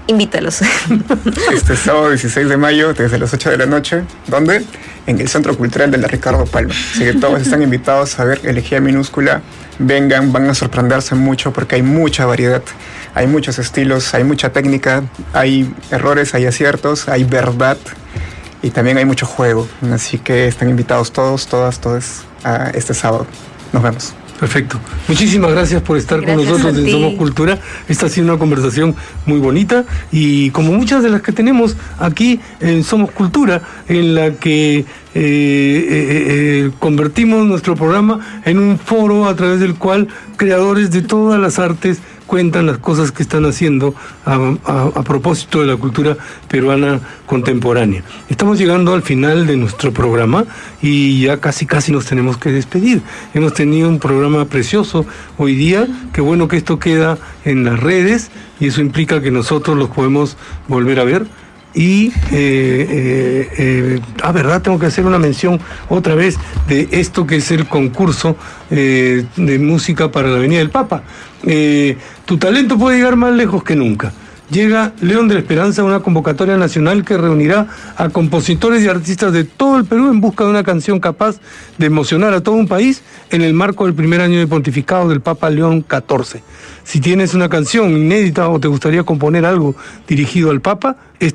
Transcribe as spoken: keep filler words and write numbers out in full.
invítalos. Este sábado dieciséis de mayo, desde las ocho de la noche, ¿dónde? En el Centro Cultural de la Ricardo Palma. Así que todos están invitados a ver Elegía Minúscula. Vengan, van a sorprenderse mucho porque hay mucha variedad, hay muchos estilos, hay mucha técnica, hay errores, hay aciertos, hay verdad y también hay mucho juego. Así que están invitados todos, todas, todos a este sábado. Nos vemos. Perfecto. Muchísimas gracias por estar Gracias con nosotros a en ti. Somos Cultura. Esta ha sido una conversación muy bonita y como muchas de las que tenemos aquí en Somos Cultura, en la que eh, eh, eh, convertimos nuestro programa en un foro a través del cual creadores de todas las artes cuentan las cosas que están haciendo a, a, a propósito de la cultura peruana contemporánea. Estamos llegando al final de nuestro programa y ya casi casi nos tenemos que despedir. Hemos tenido un programa precioso hoy día, qué bueno que esto queda en las redes y eso implica que nosotros los podemos volver a ver. Y, eh, eh, eh, ah, verdad, tengo que hacer una mención otra vez de esto que es el concurso eh, de música para la Avenida del Papa. Eh, tu talento puede llegar más lejos que nunca. Llega León de la Esperanza, una convocatoria nacional que reunirá a compositores y artistas de todo el Perú en busca de una canción capaz de emocionar a todo un país en el marco del primer año de pontificado del Papa León catorce. Si tienes una canción inédita o te gustaría componer algo dirigido al Papa,